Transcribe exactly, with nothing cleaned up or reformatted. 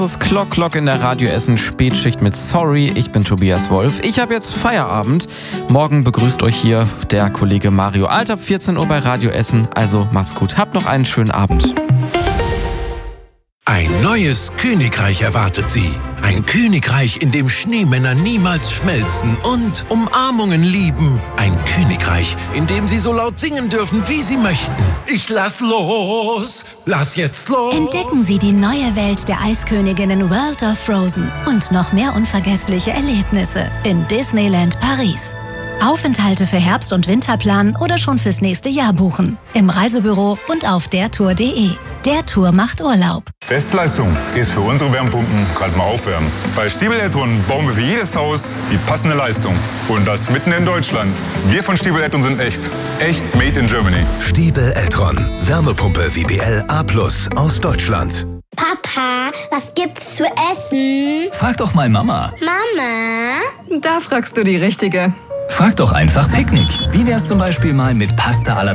Das ist Clock Clock in der Radio Essen Spätschicht mit Sorry. Ich bin Tobias Wolf. Ich habe jetzt Feierabend. Morgen begrüßt euch hier der Kollege Mario Alt ab vierzehn Uhr bei Radio Essen. Also macht's gut. Habt noch einen schönen Abend. Ein neues Königreich erwartet Sie. Ein Königreich, in dem Schneemänner niemals schmelzen und Umarmungen lieben. Ein Königreich, in dem Sie so laut singen dürfen, wie Sie möchten. Ich lass los, lass jetzt los. Entdecken Sie die neue Welt der Eisköniginnen World of Frozen und noch mehr unvergessliche Erlebnisse in Disneyland Paris. Aufenthalte für Herbst- und Winterplan oder schon fürs nächste Jahr buchen. Im Reisebüro und auf dertour punkt de. Der Tour macht Urlaub. Bestleistung ist für unsere Wärmepumpen gerade mal aufwärmen. Bei Stiebel Eltron bauen wir für jedes Haus die passende Leistung. Und das mitten in Deutschland. Wir von Stiebel Eltron sind echt. Echt made in Germany. Stiebel Eltron. Wärmepumpe W B L A plus aus Deutschland. Papa, was gibt's zu essen? Frag doch mal Mama. Mama? Da fragst du die Richtige. Frag doch einfach Picknick. Wie wär's zum Beispiel mal mit Pasta alla